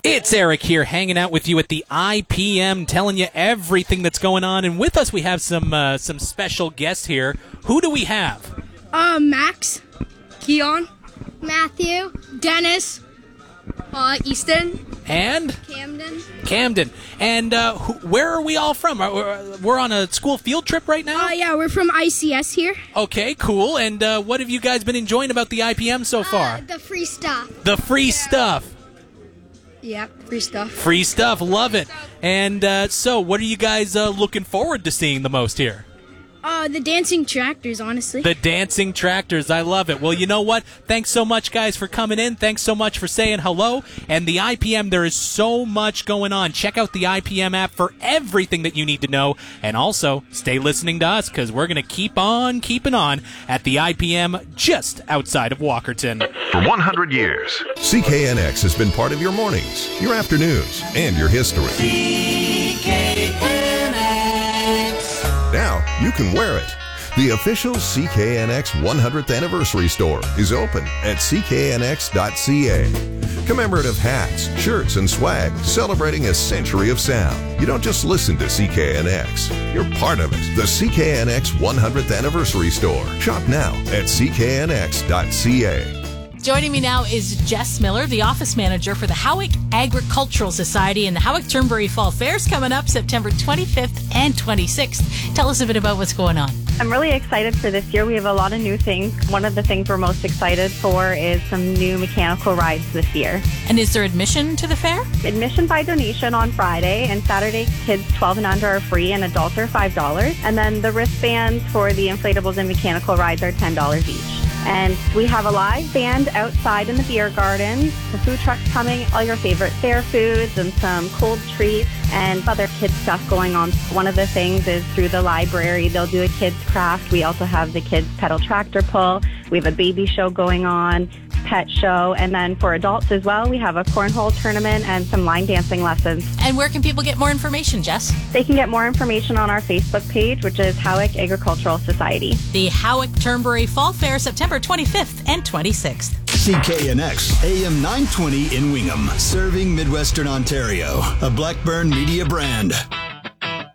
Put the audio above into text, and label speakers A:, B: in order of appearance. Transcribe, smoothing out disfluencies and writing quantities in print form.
A: It's Eric here, hanging out with you at the IPM, telling you everything that's going on. And with us, we have some special guests here. Who do we have?
B: Max, Keon,
C: Matthew,
B: Dennis, Easton,
A: and
C: Camden.
A: And where are we all from? We're on a school field trip right now?
B: yeah, we're from ICS here.
A: Okay, cool. And what have you guys been enjoying about the IPM so far?
C: The free stuff.
A: The free stuff.
B: Yeah, free stuff.
A: Free stuff, love it. And so what are you guys looking forward to seeing the most here?
B: The dancing tractors, honestly.
A: The dancing tractors, I love it. Well, you know what? Thanks so much, guys, for coming in. Thanks so much for saying hello. And the IPM, there is so much going on. Check out the IPM app for everything that you need to know. And also, stay listening to us, because we're going to keep on keeping on at the IPM just outside of Walkerton.
D: For 100 years, CKNX has been part of your mornings, your afternoons, and your history. Now you can wear it. The official CKNX 100th Anniversary Store is open at cknx.ca. Commemorative hats, shirts, and swag celebrating a century of sound. You don't just listen to CKNX, you're part of it. The CKNX 100th Anniversary Store. Shop now at cknx.ca.
E: Joining me now is Jess Miller, the office manager for the Howick Agricultural Society, and the Howick Turnberry Fall Fair's coming up September 25th and 26th. Tell us a bit about what's going on.
F: I'm really excited for this year. We have a lot of new things. One of the things we're most excited for is some new mechanical rides this year.
E: And is there admission to the fair?
F: Admission by donation on Friday, and Saturday kids 12 and under are free and adults are $5. And then the wristbands for the inflatables and mechanical rides are $10 each. And we have a live band outside in the beer garden, the food trucks coming, all your favorite fair foods and some cold treats and other kids stuff going on. One of the things is through the library, they'll do a kids craft. We also have the kids pedal tractor pull. We have a baby show going on, pet show, and then for adults as well, we have a cornhole tournament and some line dancing lessons.
E: And where can people get more information, Jess?
F: They can get more information on our Facebook page, which is Howick Agricultural Society.
E: The Howick Turnberry Fall Fair, September 25th and 26th.
G: CKNX AM 920 in Wingham, serving Midwestern Ontario, a Blackburn Media brand.